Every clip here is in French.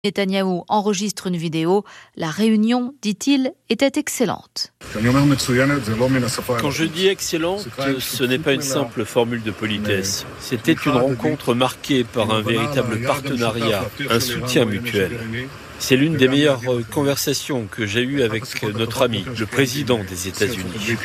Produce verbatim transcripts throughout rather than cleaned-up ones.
Netanyahou enregistre une vidéo. La réunion, dit-il, était excellente. Quand je dis excellente, ce n'est pas une simple formule de politesse. C'était une rencontre marquée par un véritable partenariat, un soutien mutuel. C'est l'une des meilleures conversations que j'ai eues avec notre ami, le président des États-Unis.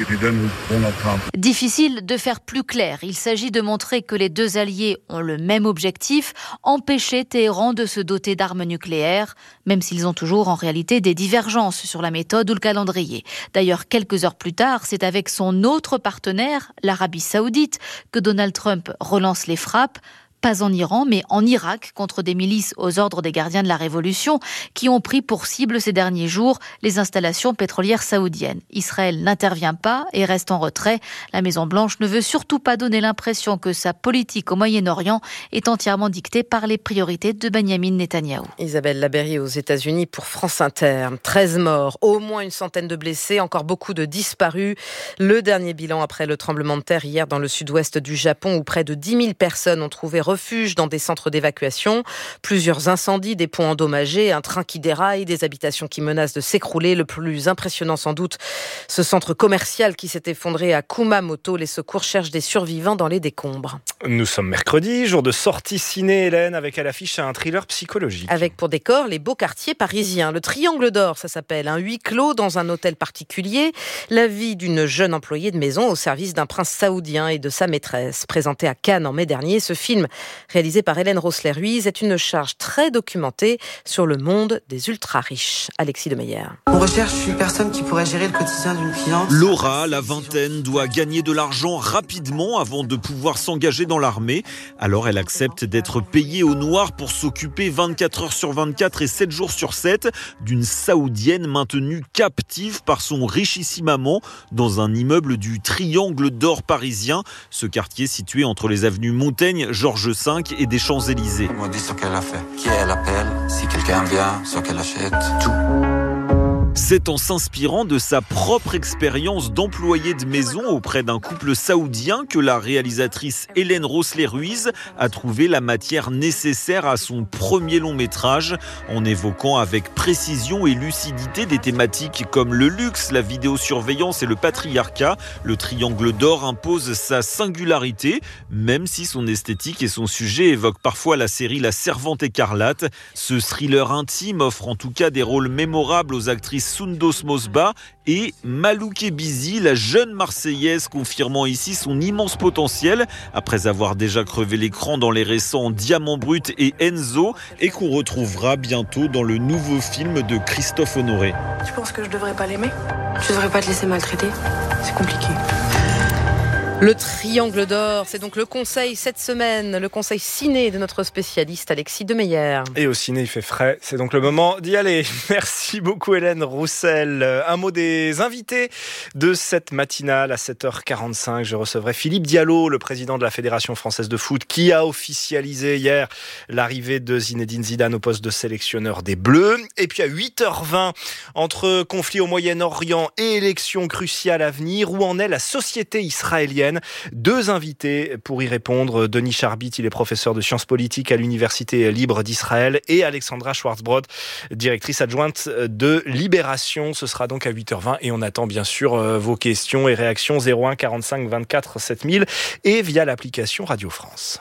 Difficile de faire plus clair. Il s'agit de montrer que les deux alliés ont le même objectif, empêcher Téhéran de se doter d'armes nucléaires, même s'ils ont toujours en réalité des divergences sur la méthode ou le calendrier. D'ailleurs, quelques heures plus tard, c'est avec son autre partenaire, l'Arabie Saoudite, que Donald Trump relance les frappes. Pas en Iran, mais en Irak, contre des milices aux ordres des gardiens de la Révolution, qui ont pris pour cible ces derniers jours les installations pétrolières saoudiennes. Israël n'intervient pas et reste en retrait. La Maison-Blanche ne veut surtout pas donner l'impression que sa politique au Moyen-Orient est entièrement dictée par les priorités de Benyamin Netanyahou. Isabelle Laberry aux États-Unis pour France Inter. treize morts, au moins une centaine de blessés, encore beaucoup de disparus. Le dernier bilan après le tremblement de terre hier dans le sud-ouest du Japon, où près de dix mille personnes ont trouvé refuge dans des centres d'évacuation, plusieurs incendies, des ponts endommagés, un train qui déraille, des habitations qui menacent de s'écrouler. Le plus impressionnant sans doute, ce centre commercial qui s'est effondré à Kumamoto. Les secours cherchent des survivants dans les décombres. Nous sommes mercredi, jour de sortie ciné, Hélène, avec à l'affiche un thriller psychologique. Avec pour décor les beaux quartiers parisiens. Le Triangle d'Or, ça s'appelle, un huis clos dans un hôtel particulier. La vie d'une jeune employée de maison au service d'un prince saoudien et de sa maîtresse. Présenté à Cannes en mai dernier, ce film réalisé par Hélène Rossler-Ruiz, est une charge très documentée sur le monde des ultra-riches. Alexis Demeyer. On recherche une personne qui pourrait gérer le quotidien d'une cliente. Laura, la vingtaine, doit gagner de l'argent rapidement avant de pouvoir s'engager dans l'armée. Alors elle accepte d'être payée au noir pour s'occuper vingt-quatre heures sur vingt-quatre et sept jours sur sept d'une Saoudienne maintenue captive par son richissime amant dans un immeuble du Triangle d'Or parisien. Ce quartier situé entre les avenues Montaigne, Georges cinq et des Champs-Élysées. On dit ce qu'elle a fait, qui elle appelle, si quelqu'un vient, ce qu'elle achète, tout. C'est en s'inspirant de sa propre expérience d'employée de maison auprès d'un couple saoudien que la réalisatrice Hélène Rossler-Ruiz a trouvé la matière nécessaire à son premier long métrage, en évoquant avec précision et lucidité des thématiques comme le luxe, la vidéosurveillance et le patriarcat. Le Triangle d'Or impose sa singularité, même si son esthétique et son sujet évoquent parfois la série La Servante écarlate. Ce thriller intime offre en tout cas des rôles mémorables aux actrices Soundos Mosba et Malouké Bizi, la jeune Marseillaise confirmant ici son immense potentiel après avoir déjà crevé l'écran dans les récents Diamant Brut et Enzo et qu'on retrouvera bientôt dans le nouveau film de Christophe Honoré. Tu penses que je devrais pas l'aimer ? Je devrais pas te laisser maltraiter ? C'est compliqué. Le Triangle d'Or, c'est donc le conseil cette semaine, le conseil ciné de notre spécialiste Alexis Demeyer. Et au ciné, il fait frais, c'est donc le moment d'y aller. Merci beaucoup Hélène Roussel. Un mot des invités de cette matinale à sept heures quarante-cinq. Je recevrai Philippe Diallo, le président de la Fédération française de foot, qui a officialisé hier l'arrivée de Zinedine Zidane au poste de sélectionneur des Bleus. Et puis à huit heures vingt, entre conflit au Moyen-Orient et élections cruciales à venir, où en est la société israélienne ? Deux invités pour y répondre. Denis Charbit, il est professeur de sciences politiques à l'Université libre d'Israël, et Alexandra Schwarzbrod, directrice adjointe de Libération. Ce sera donc à huit heures vingt et on attend bien sûr vos questions et réactions zéro un quarante-cinq vingt-quatre sept mille et via l'application Radio France.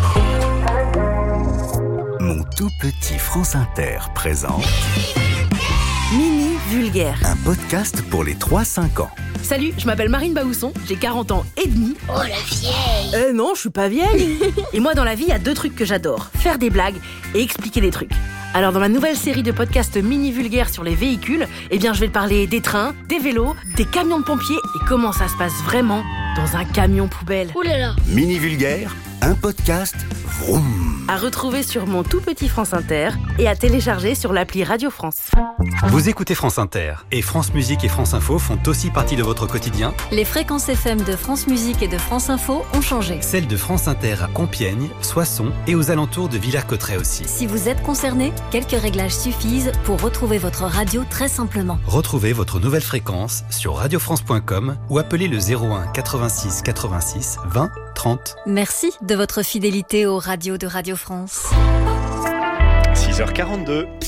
Mon tout petit France Inter présente Mini Vulgaire, un podcast pour les trois cinq ans. Salut, je m'appelle Marine Baousson, j'ai quarante ans et demi. Oh la vieille. Euh non, je suis pas vieille. Et moi dans la vie, il y a deux trucs que j'adore, faire des blagues et expliquer des trucs. Alors dans ma nouvelle série de podcasts mini vulgaires sur les véhicules, eh bien je vais te parler des trains, des vélos, des camions de pompiers et comment ça se passe vraiment dans un camion poubelle. Ouh là là. Mini Vulgaire, un podcast vroom. À retrouver sur mon tout petit France Inter et à télécharger sur l'appli Radio France. Vous écoutez France Inter et France Musique et France Info font aussi partie de votre quotidien. Les fréquences F M de France Musique et de France Info ont changé. Celles de France Inter à Compiègne, Soissons et aux alentours de Villers-Cotterêts aussi. Si vous êtes concerné, quelques réglages suffisent pour retrouver votre radio très simplement. Retrouvez votre nouvelle fréquence sur radio france point com ou appelez le zéro un quatre-vingt-six quatre-vingt-six vingt trente. Merci de votre fidélité aux radios de Radio France. six heures quarante-deux.